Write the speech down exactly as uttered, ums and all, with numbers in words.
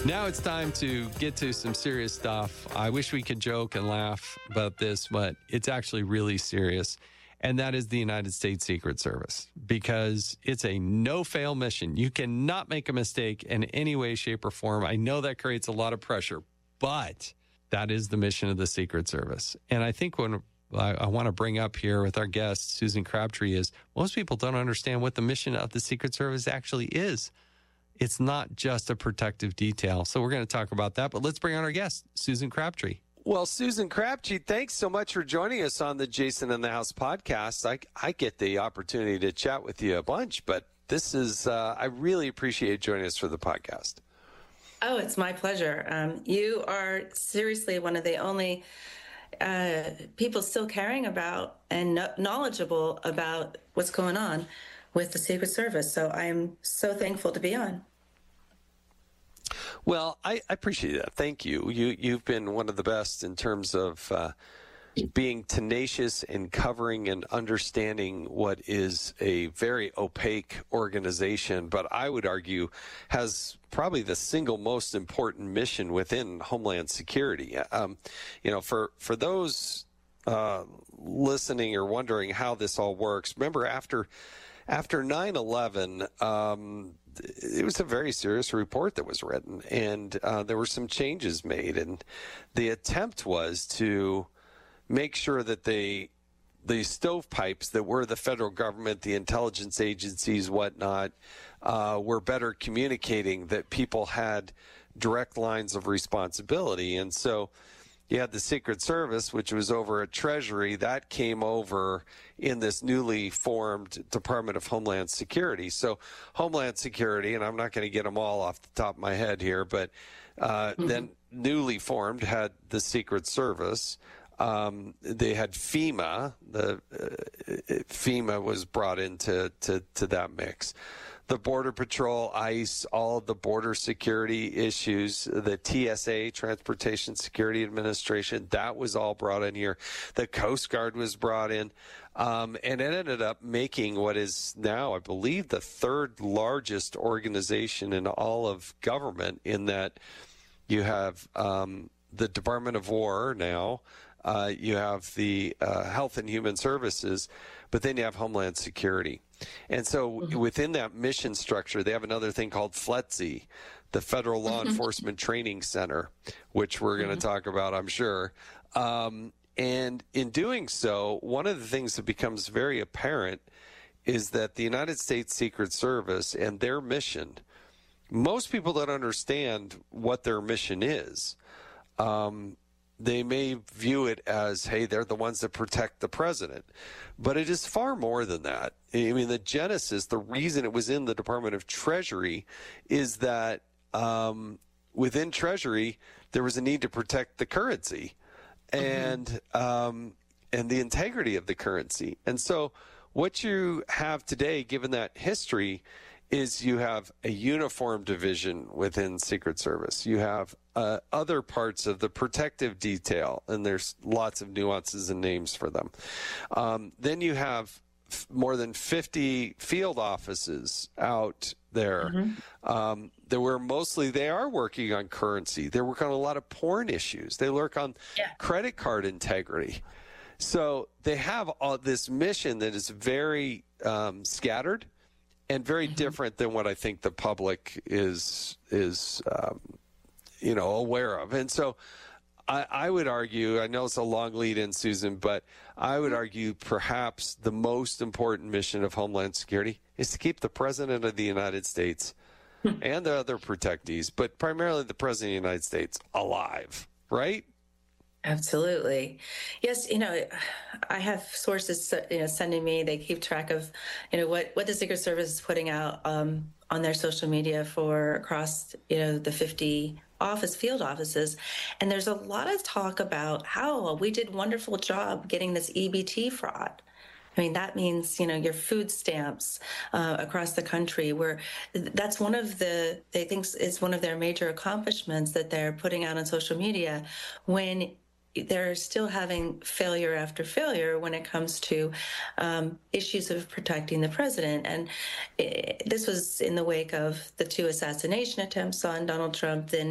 Now it's time to get to some serious stuff. I wish we could joke and laugh about this, but it's actually really serious. And that is the United States Secret Service, because it's a no-fail mission. You cannot make a mistake in any way, shape, or form. I know that creates a lot of pressure, but that is the mission of the Secret Service. And I think when I, I want to bring up here with our guest, Susan Crabtree, is most people don't understand what the mission of the Secret Service actually is. It's not just a protective detail. So we're going to talk about that. But let's bring on our guest, Susan Crabtree. Well, Susan Crabtree, thanks so much for joining us on the Jason in the House podcast. I, I get the opportunity to chat with you a bunch, but this is, uh, I really appreciate joining us for the podcast. Oh, it's my pleasure. Um, you are seriously one of the only uh, people still caring about and no- knowledgeable about what's going on with the Secret Service. So I'm so thankful to be on. Well, I, I appreciate that. Thank you. You, you've been one of the best in terms of uh, being tenacious in covering and understanding what is a very opaque organization, but I would argue has probably the single most important mission within Homeland Security. Um, you know, for, for those uh, listening or wondering how this all works, remember after After nine eleven, um, it was a very serious report that was written, and uh, there were some changes made. And the attempt was to make sure that they, the stovepipes that were the federal government, the intelligence agencies, whatnot, uh, were better communicating, that people had direct lines of responsibility. And so you had the Secret Service, which was over at Treasury. That came over in this newly formed Department of Homeland Security. So Homeland Security, and I'm not going to get them all off the top of my head here, but uh, mm-hmm. then newly formed had the Secret Service. Um, they had FEMA. The uh, FEMA was brought into to, to that mix. The Border Patrol, ICE, all of the border security issues, the T S A, Transportation Security Administration, that was all brought in here. The Coast Guard was brought in. Um, and it ended up making what is now, I believe, the third largest organization in all of government, in that you have um, the Department of War now, uh, you have the uh, Health and Human Services, but then you have Homeland Security. And so mm-hmm. within that mission structure, they have another thing called F L E T C, the Federal Law mm-hmm. Enforcement Training Center, which we're mm-hmm. going to talk about, I'm sure. Um, and in doing so, one of the things that becomes very apparent is that the United States Secret Service and their mission, most people don't understand what their mission is. Um, They may view it as, hey, they're the ones that protect the president. But it is far more than that. I mean, the genesis, the reason it was in the Department of Treasury is that um, within Treasury, there was a need to protect the currency and mm-hmm. um, and the integrity of the currency. And so what you have today, given that history, is you have a uniform division within Secret Service. You have uh, other parts of the protective detail, and there's lots of nuances and names for them. Um, then you have f- more than fifty field offices out there. Mm-hmm. Um, there were mostly, they are working on currency. They work on a lot of porn issues. They work on yeah. credit card integrity. So they have all this mission that is very um, scattered, and very mm-hmm. different than what I think the public is is um, you know aware of. And so I, I would argue, I know it's a long lead in, Susan, but I would argue perhaps the most important mission of Homeland Security is to keep the President of the United States and the other protectees, but primarily the President of the United States, alive, right? Absolutely. Yes, you know, I have sources, you know, sending me, they keep track of, you know, what, what the Secret Service is putting out um, on their social media for across, you know, the fifty office, field offices. And there's a lot of talk about how we did a wonderful job getting this E B T fraud. I mean, that means, you know, your food stamps uh, across the country, where that's one of the, they think is one of their major accomplishments that they're putting out on social media, when they're still having failure after failure when it comes to um, issues of protecting the president. And it, this was in the wake of the two assassination attempts on Donald Trump, then